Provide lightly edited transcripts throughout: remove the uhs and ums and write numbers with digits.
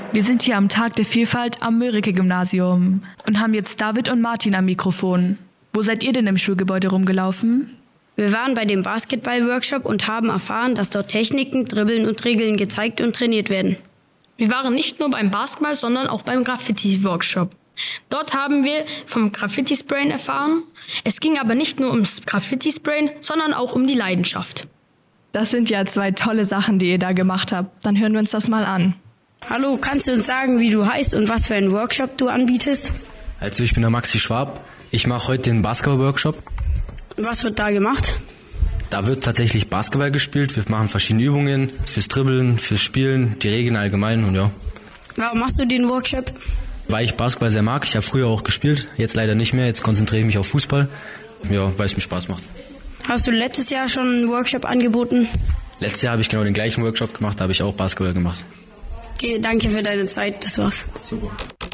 Wir sind hier am Tag der Vielfalt am Mörike-Gymnasium und haben jetzt David und Martin am Mikrofon. Wo seid ihr denn im Schulgebäude rumgelaufen? Wir waren bei dem Basketball-Workshop und haben erfahren, dass dort Techniken, Dribbeln und Regeln gezeigt und trainiert werden. Wir waren nicht nur beim Basketball, sondern auch beim Graffiti-Workshop. Dort haben wir vom Graffiti-Sprayen erfahren. Es ging aber nicht nur ums Graffiti-Sprayen, sondern auch um die Leidenschaft. Das sind ja 2 tolle Sachen, die ihr da gemacht habt. Dann hören wir uns das mal an. Hallo, kannst du uns sagen, wie du heißt und was für einen Workshop du anbietest? Also ich bin der Maxi Schwab. Ich mache heute den Basketball-Workshop. Was wird da gemacht? Da wird tatsächlich Basketball gespielt. Wir machen verschiedene Übungen fürs Dribbeln, fürs Spielen, die Regeln allgemein und ja. Warum machst du den Workshop? Weil ich Basketball sehr mag. Ich habe früher auch gespielt, jetzt leider nicht mehr. Jetzt konzentriere ich mich auf Fußball. Ja, weil es mir Spaß macht. Hast du letztes Jahr schon einen Workshop angeboten? Letztes Jahr habe ich genau den gleichen Workshop gemacht, da habe ich auch Basketball gemacht. Okay, danke für deine Zeit, das war's. Super.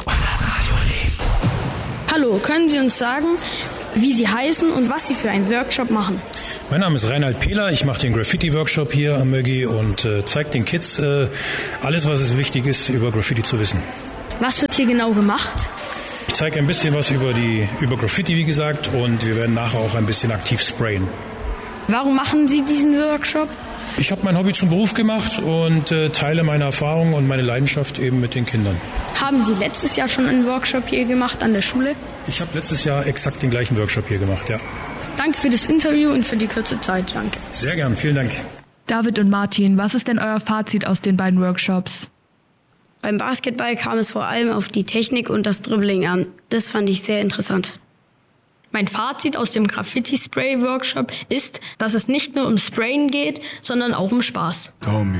Hallo, können Sie uns sagen, wie Sie heißen und was Sie für einen Workshop machen? Mein Name ist Reinhard Pehler, ich mache den Graffiti-Workshop hier am Mögi und zeige den Kids alles, was es wichtig ist, über Graffiti zu wissen. Was wird hier genau gemacht? Ich zeige ein bisschen was über Graffiti, wie gesagt, und wir werden nachher auch ein bisschen aktiv sprayen. Warum machen Sie diesen Workshop? Ich habe mein Hobby zum Beruf gemacht und teile meine Erfahrungen und meine Leidenschaft eben mit den Kindern. Haben Sie letztes Jahr schon einen Workshop hier gemacht an der Schule? Ich habe letztes Jahr exakt den gleichen Workshop hier gemacht, ja. Danke für das Interview und für die kurze Zeit, danke. Sehr gern, vielen Dank. David und Martin, was ist denn euer Fazit aus den beiden Workshops? Beim Basketball kam es vor allem auf die Technik und das Dribbling an. Das fand ich sehr interessant. Mein Fazit aus dem Graffiti-Spray-Workshop ist, dass es nicht nur um Sprayen geht, sondern auch um Spaß.